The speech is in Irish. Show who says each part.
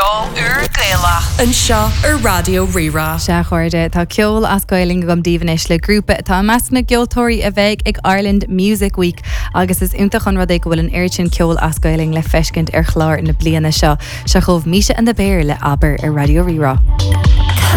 Speaker 1: uur Gaelach. An seo Radio Rira.
Speaker 2: Se chuirde tá ceol as goiling gom díhanis le grúpa tá measna geoltóirí a bheith ag Ireland Music Week agus is ionta chun rud ag bhfuil an airtin ceol as goiling le feiscint ar chláir na bliana seo. Se chomh míse an de béir le aber ar Radio Rira.